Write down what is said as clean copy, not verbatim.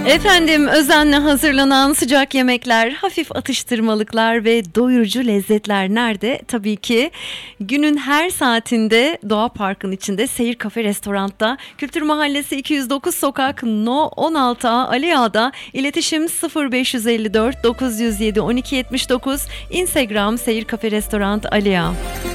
Efendim, özenle hazırlanan sıcak yemekler, hafif atıştırmalıklar ve doyurucu lezzetler nerede? Tabii ki günün her saatinde Doğa Park'ın içinde Seyir Kafe Restorant'ta, Kültür Mahallesi 209 Sokak No 16A Ali Ağa'da. İletişim 0554 907 1279, Instagram Seyir Kafe Restorant Ali Ağa.